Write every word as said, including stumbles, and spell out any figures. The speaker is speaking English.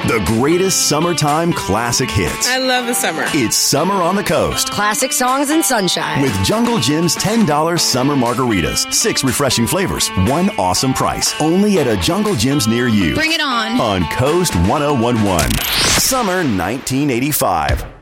The greatest summertime classic hits. I love the summer. It's Summer on the Coast. Classic songs and sunshine. With Jungle Jim's ten dollars summer margaritas. Six refreshing flavors. One awesome price. Only at a Jungle Jim's near you. Bring it on. On Coast ten eleven. Summer nineteen eighty-five.